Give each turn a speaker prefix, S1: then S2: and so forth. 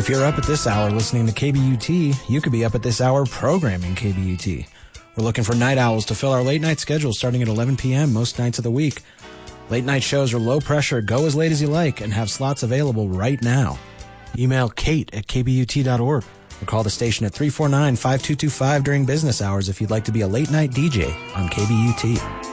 S1: If you're up at this hour listening to KBUT, you could be up at this hour programming KBUT. We're looking for night owls to fill our late night schedule starting at 11 p.m. most nights of the week. Late night shows are low pressure, go as late as you like, and have slots available right now. Email kate@kbut.org or call the station at 349-5225 during business hours if you'd like to be a late night DJ on KBUT.